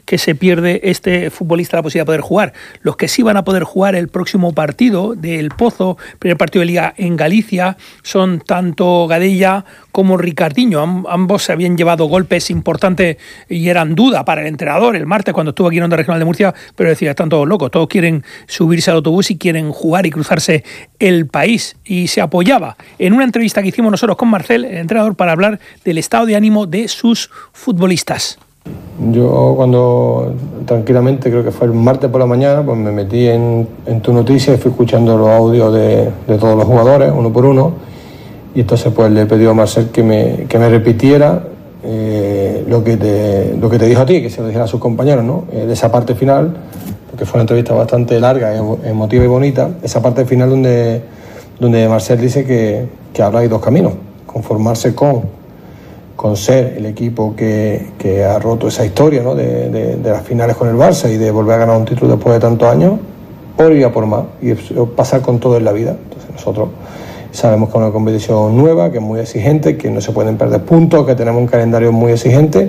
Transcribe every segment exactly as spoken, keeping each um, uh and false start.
que se pierde este futbolista la posibilidad de poder jugar. Los que sí van a poder jugar el próximo partido del Pozo, primer partido de Liga en Galicia, son tanto Gadella como Ricardinho. Am- ambos se habían llevado golpes importantes y eran duda para el entrenador el martes cuando estuvo aquí en Onda Regional de Murcia, pero decía, están todos locos, todos quieren subirse al autobús y quieren jugar y cruzarse el país. Y se apoyaba en una entrevista que hicimos nosotros con Marcel, el entrenador, para hablar del estado de ánimo de sus futbolistas. Yo cuando tranquilamente, creo que fue el martes por la mañana, pues me metí en, en Tu Noticias y fui escuchando los audios de, de todos los jugadores, uno por uno, y entonces pues le pedí a Marcel que me, que me repitiera eh, lo, que te, lo que te dijo a ti, que se lo dijera a sus compañeros, ¿no? Eh, de esa parte final, porque fue una entrevista bastante larga, emotiva y bonita, esa parte final donde, donde Marcel dice que, que ahora hay dos caminos, conformarse con con ser el equipo que, que ha roto esa historia, ¿no? de, de, de las finales con el Barça y de volver a ganar un título después de tantos años, o ir a por más y pasar con todo en la vida. Entonces nosotros sabemos que es una competición nueva, que es muy exigente, que no se pueden perder puntos, que tenemos un calendario muy exigente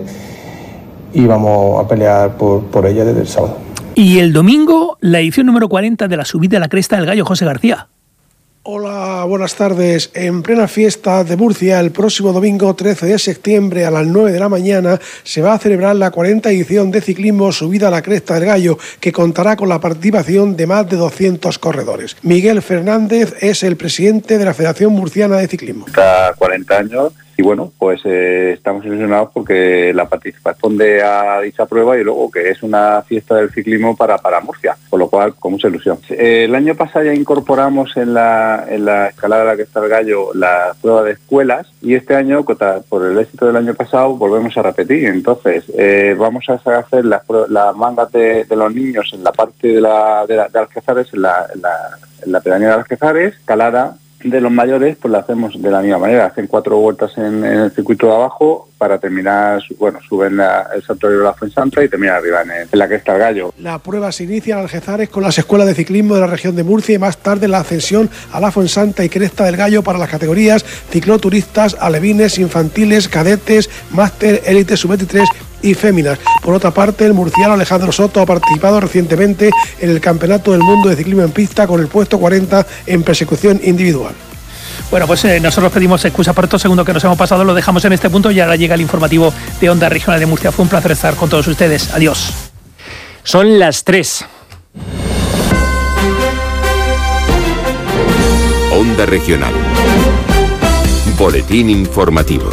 y vamos a pelear por, por ella desde el sábado. Y el domingo, la edición número cuarenta de la subida a la cresta del Gallo, José García. Hola, buenas tardes. En plena fiesta de Murcia, el próximo domingo trece de septiembre a las nueve de la mañana se va a celebrar la cuarenta edición de ciclismo Subida a la Cresta del Gallo, que contará con la participación de más de doscientos corredores. Miguel Fernández es el presidente de la Federación Murciana de Ciclismo. Está cuarenta años. Y bueno, pues eh, estamos ilusionados porque la participación responde a dicha prueba y luego que es una fiesta del ciclismo para, para Murcia, con lo cual con mucha ilusión. Eh, el año pasado ya incorporamos en la, en la escalada de la Cresta del Gallo la prueba de escuelas y este año, por el éxito del año pasado, volvemos a repetir. Entonces, eh, vamos a hacer las la mangas de, de los niños en la parte de, la, de, la, de Algezares, en la, en, la, en la pedanía de Algezares, escalada de los mayores, pues la hacemos de la misma manera, hacen cuatro vueltas en, en el circuito de abajo para terminar, bueno, suben la, el santuario de la Fuensanta y terminan arriba en, el, en la Cresta del Gallo. La prueba se inicia en Algezares con las escuelas de ciclismo de la región de Murcia y más tarde la ascensión a la Fuensanta y Cresta del Gallo para las categorías cicloturistas, alevines, infantiles, cadetes, máster, élite, sub veintitrés y féminas. Por otra parte, el murciano Alejandro Soto ha participado recientemente en el Campeonato del Mundo de Ciclismo en Pista con el puesto cuarenta en persecución individual. Bueno, pues eh, nosotros pedimos excusas por estos segundos que nos hemos pasado, lo dejamos en este punto y ahora llega el informativo de Onda Regional de Murcia. Fue un placer estar con todos ustedes. Adiós. Son las tres. Onda Regional. Boletín informativo.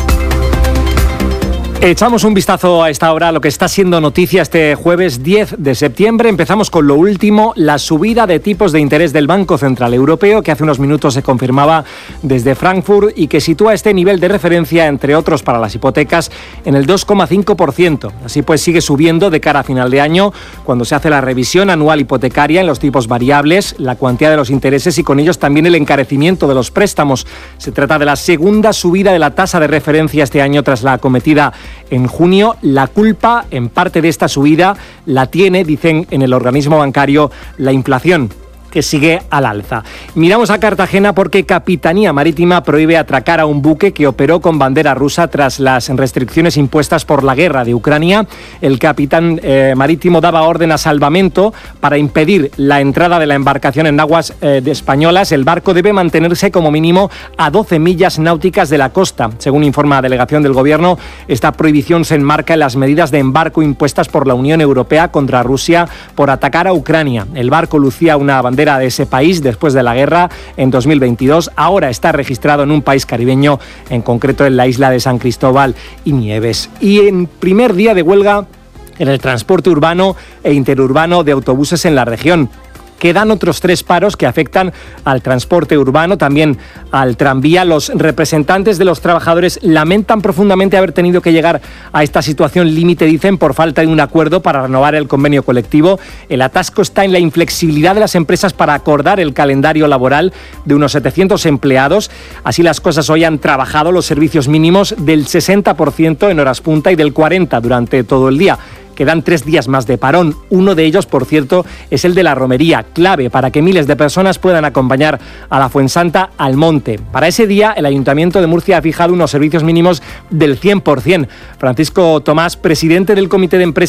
Echamos un vistazo a esta hora a lo que está siendo noticia este jueves diez de septiembre. Empezamos con lo último, la subida de tipos de interés del Banco Central Europeo, que hace unos minutos se confirmaba desde Frankfurt y que sitúa este nivel de referencia, entre otros para las hipotecas, en el dos coma cinco por ciento. Así pues sigue subiendo de cara a final de año, cuando se hace la revisión anual hipotecaria en los tipos variables, la cuantía de los intereses y con ellos también el encarecimiento de los préstamos. Se trata de la segunda subida de la tasa de referencia este año tras la acometida en junio. La culpa, en parte de esta subida, la tiene, dicen en el organismo bancario, la inflación, que sigue al alza. Miramos a Cartagena porque Capitanía Marítima prohíbe atracar a un buque que operó con bandera rusa tras las restricciones impuestas por la guerra de Ucrania. El capitán eh, marítimo daba orden a salvamento para impedir la entrada de la embarcación en aguas eh, de españolas. El barco debe mantenerse como mínimo a doce millas náuticas de la costa. Según informa la delegación del Gobierno, esta prohibición se enmarca en las medidas de embarco impuestas por la Unión Europea contra Rusia por atacar a Ucrania. El barco lucía una bandera de ese país después de la guerra en dos mil veintidós. Ahora está registrado en un país caribeño, en concreto en la isla de San Cristóbal y Nieves. Y en primer día de huelga en el transporte urbano e interurbano de autobuses en la región. Quedan otros tres paros que afectan al transporte urbano, también al tranvía. Los representantes de los trabajadores lamentan profundamente haber tenido que llegar a esta situación límite, dicen, por falta de un acuerdo para renovar el convenio colectivo. El atasco está en la inflexibilidad de las empresas para acordar el calendario laboral de unos setecientos empleados. Así las cosas, hoy han trabajado los servicios mínimos del sesenta por ciento en horas punta y del cuarenta por ciento durante todo el día. Quedan tres días más de parón. Uno de ellos, por cierto, es el de la romería, clave para que miles de personas puedan acompañar a la Fuensanta al monte. Para ese día, el Ayuntamiento de Murcia ha fijado unos servicios mínimos del cien por ciento. Francisco Tomás, presidente del Comité de Empresa